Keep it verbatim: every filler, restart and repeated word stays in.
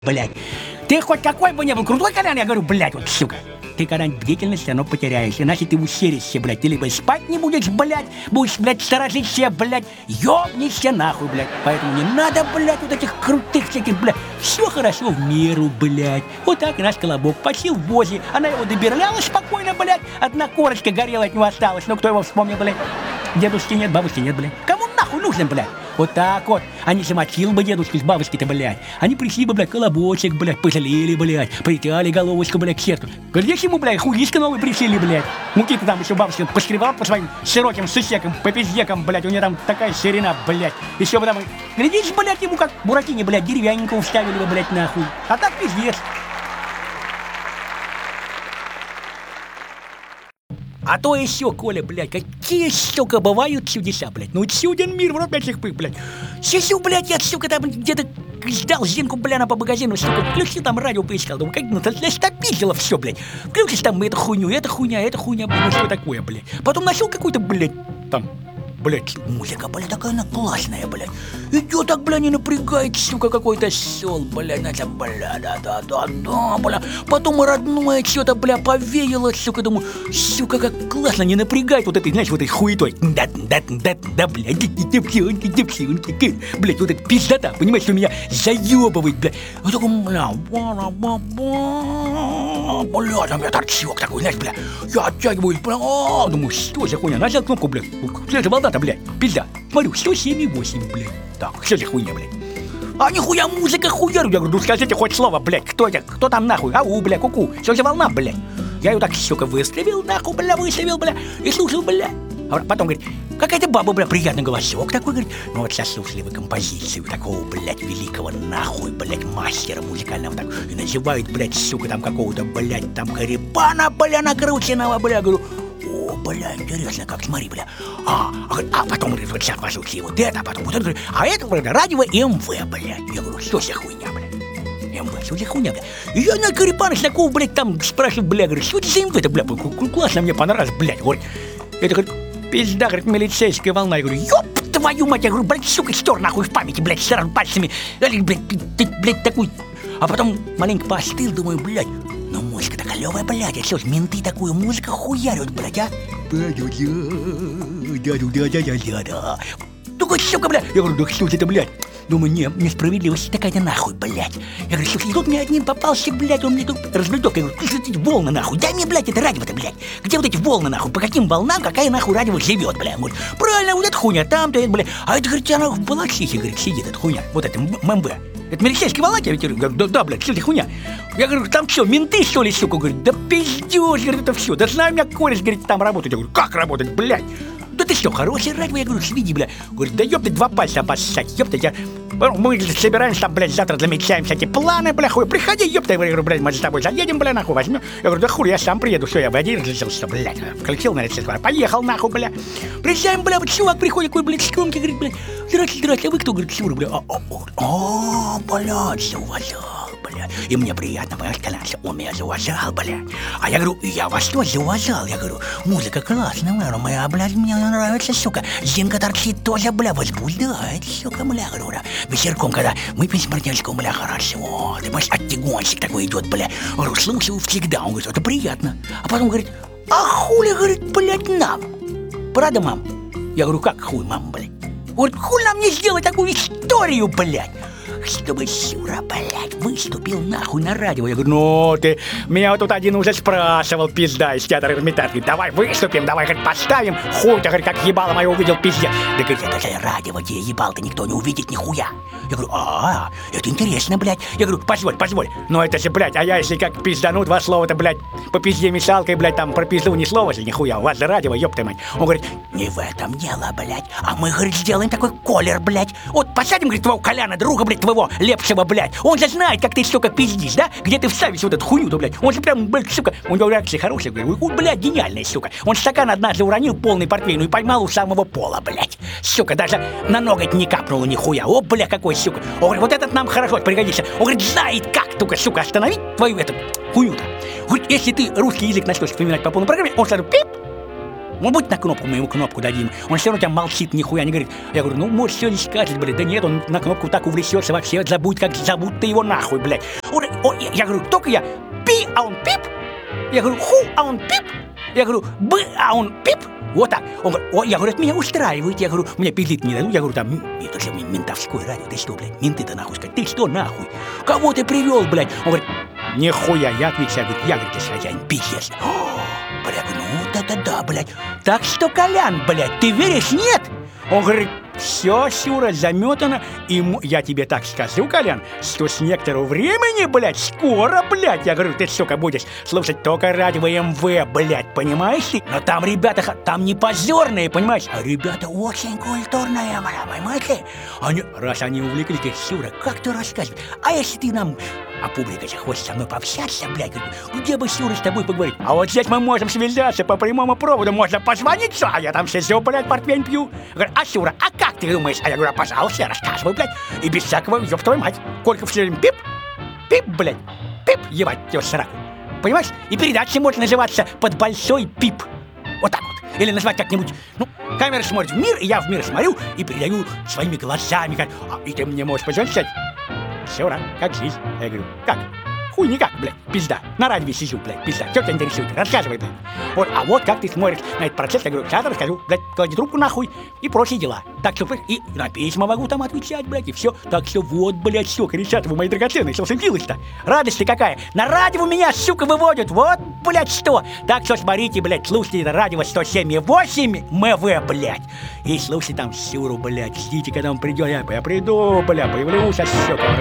Блядь, ты хоть какой бы ни был крутой, Колян, я говорю, блядь, вот, сука, ты когда-нибудь бдительность все равно потеряешь, иначе ты усеришься, блядь, ты либо спать не будешь, блядь, будешь, блядь, сторожиться, блядь, ёбнешься нахуй, блядь, поэтому не надо, блядь, вот этих крутых всяких, блядь, все хорошо в меру, блядь, вот так и наш Колобок посил в возе, она его добирляла спокойно, блядь, одна корочка горела от него осталась, ну кто его вспомнил, блядь, дедушки нет, бабушки нет, блядь, кому нахуй нужен, блядь? Вот так вот. Они замочил бы дедушку с бабушки-то, блядь. Они пришли бы, блядь, колобочек, блядь, пожалели, блядь, притяли головочку, блядь, к сердцу. Глядишь ему, блядь, хуишка новый пришили, блядь. Муки-то там еще бабушка поскребала по своим широким сусекам, по пиздекам, блядь, у нее там такая ширина, блядь. Еще бы там, глядишь, блядь, ему как Буратине, блядь, деревянненького вставили бы, блядь, нахуй. А так пиздец. А то еще, Коля, блядь, какие, сука, бывают чудеса, блядь. Ну, чуден мир в рот этих пых, блядь. Сижу, блядь, я, сука, там где-то ждал Зинку, бля, по магазину, сука, включил там радио, поискал. Думаю, как, ну, стопизило все, блядь. Включишь там эту хуйню, эта хуйня, эта хуйня, блядь, ну, что такое, блядь. Потом нашел какую-то, блядь, там, блядь, музыка, блядь, такая она классная, блядь. Идет так, блядь, не напрягает, сука, какой-то сел, блядь, знаете, бля, да-да-да-да, бля. Потом родное что-то, бля, повеяло, сука, думаю, сука, как классно, не напрягает вот этой, знаешь, вот этой хуетой. Да-да-да-да, блядь, девчонки, девчонки, блядь, вот эта пиздота, понимаешь, что меня заебывает, блядь. Вот такой, бля, бля, там я торчок такой, знаешь, бля, я оттягиваюсь, бля, думаю, что за хуйня, нажал кнопку, блядь, что за волна-то, блядь, пизда, смотрю, сто семь и восемь, блядь. Так, что за хуйня, блядь? А нихуя музыка хуярю. Я говорю, ну скажите хоть слово, блядь, кто это? Кто там нахуй? Ау, бля, ку-ку. Что за волна, блядь? Я ее так, сука, выставил, нахуй, бля, выставил, бля, и слушал, бля. А потом говорит, какая-то баба, бля, приятный голосок такой, говорит. Ну вот сейчас слушали вы композицию такого, блядь, великого, нахуй, блядь, мастера музыкального, так, и называют, блядь, сука, там какого-то, блядь, там Карибана, бля, накрученного, бля, говорю. О, бля, интересно, как, смотри, бля. А, а потом, говорит, вот сейчас послушайте вот это, а потом вот это, говорит, а это, бля, радио МВ, бля. Я говорю, что за хуйня, бля? МВ, что за хуйня, бля? И я на Карипаныч такого, блядь, там спрашиваю, бля, говорю, что это за МВ-то, бля, классно, мне понравилось, блядь, говорит. Это, говорит, пизда, говорит, милицейская волна. Я говорю, ёб твою мать, я говорю, блядь, сука, стер нахуй в памяти, блядь, сразу пальцами, блядь, ты, блядь, такой. А потом маленько поостыл, думаю, блядь, ну музыка-то клёвая, блядь, а что ж, менты такую музыку хуярят, блядь, а? Да-да-да-да-да-да-да. Такой, сука, блядь. Я говорю, да что это, блядь? Думаю, не, несправедливость такая-то нахуй, блядь. Я говорю, слушай, тут мне один попался, блядь, он мне тут развлечок. Я говорю, слушай, эти волны нахуй, дай мне, блядь, это радио-то, блядь. Где вот эти волны нахуй, по каким волнам, какая нахуй радио живет, блядь. Он говорит, правильно, вот эта хуйня, там-то, это, блядь. А это, говорит, она в Балашихе, говорит, сидит, эта хуйня, вот это ММБ. Это милицейский волна, я говорю, да, да, блядь, что за хуйня? Я говорю, там что, менты, что ли, сука? Говорит, да пиздёж, говорит, это все. Да знаю, у меня кореш, говорит, там работает. Я говорю, как работать, блядь? Да ты что, хорошее радио? Я говорю, сведи, блядь. Говорит, да ёпта, два пальца обоссать, ёпта, я... Мы собираемся там, блядь, завтра замечаем всякие планы, бля, хуй, приходи, ёпта. Я говорю, блядь, мы с тобой заедем, бля, нахуй, возьмем. Я говорю, да хуй, я сам приеду, все, я в один разрешился, блядь. Включил на рецепт, поехал, нахуй, бля. Приезжаем, бля, вот чувак приходит, какой, блядь, скромки, говорит, блядь, здрасте, здрасте, а вы кто, говорит, Сюр, бля, а, а, а, блядь, зауважал, блядь. И мне приятно, понимаешь, Колян, он меня зауважал, блядь. А я говорю, я вас тоже зауважал, я говорю, музыка классная, бля, моя, блядь, мне нравится, сука. Зинка торчит тоже, бля, возбуждает, сука, бля, говорю, бля. Вечерком, когда мы пьем с партнерским, бля, хорошо, ты понимаешь, оттягончик такой идет, бля. Говорю, слушаю всегда, он говорит, это приятно. А потом говорит, а хули, говорит, блядь, нам? Правда, мам? Я говорю, как хуй, мам, блядь? Вот хуй нам не сделать такую историю, блядь, чтобы Сюра, блядь, выступил нахуй на радио. Я говорю, ну ты, меня вот тут один уже спрашивал, пизда, из театра Эрмитаж. Говорит, давай выступим, давай, говорит, поставим. Хуй-то, говорит, как ебало мое увидел, пиздец. Да, говорит, это же радио, где ебал-то никто не увидит нихуя. Я говорю, а, это интересно, блядь. Я говорю, позволь, позволь. Но это же, блядь, а я если как пиздану два слова-то, блядь, по пизде мешалкой, блядь, там про пизду ни слова же, нихуя. У вас же радио, ёпта мать. Он говорит, не в этом дело, блядь. А мы, говорит, сделаем такой колер, блядь. Вот посадим, говорит, твоего Коляна, друга, блядь, твоего лепшего, блядь. Он же знает, как ты, сука, пиздишь, да? Где ты вставишь вот эту хуйню-то, блядь. Он же прям, блядь, сука, у него реакция хорошая, блядь. Ой, блядь, гениальная, сука. Он стакан однажды уронил полный портвейну и поймал у самого пола, блядь. Сука, даже на ноготь не капнуло нихуя. О, бля, какой, сука. Он говорит, вот этот нам хорошо пригодится. Он говорит, знает как, только, сука, остановить твою эту хуйню-то. Говорит, если ты русский язык начнешь вспоминать по полной программе, он сразу пип, может быть, на кнопку мы ему кнопку дадим. Он все равно у тебя молчит, нихуя не говорит. Я говорю, ну, может, все не скажет, блядь. Да нет, он на кнопку так увлечется, вообще забудет, как зовут ты его нахуй, блядь. Он, он, я говорю, только я пи, а он пип. Я говорю, ху, а он пип. Я говорю, б, а он пип. Вот так. Он говорит, о, я говорю, это меня устраивает. Я говорю, мне пиздить не дадут. Я говорю, там, это же ментовское радио. Ты что, блядь, менты-то нахуй сказать? Ты что, нахуй? Кого ты привел, блядь? Он говорит, нихуя, я отвечаю, говорит, я, говорит, хозяин, пиздец. Бля, ну да-да-да, блядь. Так что, Колян, блядь, ты веришь, нет? Он говорит, все, Сюра, заметано. И я тебе так скажу, Колян, что с некоторого времени, блядь, скоро, блядь, я говорю, ты, сука, будешь слушать только радио эм вэ, блядь, понимаешь ты? Но там ребята, там не позорные, понимаешь? А ребята очень культурные, бля, понимаете? Они, раз они увлеклись, говорят, Сюра, как ты рассказываешь? А если ты нам... А публика же хочет со мной пообщаться, блядь, где бы Сюра с тобой поговорить? А вот здесь мы можем связаться по прямому проводу, можно позвонить, а я там сижу, блядь, портвейн пью. Говорю, а Сюра, а как ты думаешь? А я говорю, а пожалуйста, рассказывай, блядь, и без всякого, ёб твою мать. Колька все время пип, пип, блядь, пип, ебать, его сраку. Понимаешь? И передача может называться «Под большой пип». Вот так вот. Или назвать как-нибудь, ну, камера смотрит в мир, и я в мир смотрю и передаю своими глазами, как, а, и ты мне можешь позвонить, сказать, Сюра, как жизнь? Я говорю, как? Хуй никак, блядь, пизда. На радио сижу, блядь, пизда. Что тебя интересует? Рассказывай, блядь. Вот, а вот как ты смотришь на этот процесс, я говорю, сейчас расскажу, блядь, клади трубку нахуй и прочие дела. Так что, и на письма могу там отвечать, блядь, и все. Так что вот, блядь, все, кричат вы, мои драгоценные, что случилось-то? Радость-то какая? На радио меня, сука, выводят, вот, блядь, что? Так что смотрите, блядь, слушайте это радио сто семь и восемь эм вэ, блядь. И слушайте там Сюру, блядь, ждите, когда он придет, я, я приду, блядь, появлюсь, а сука,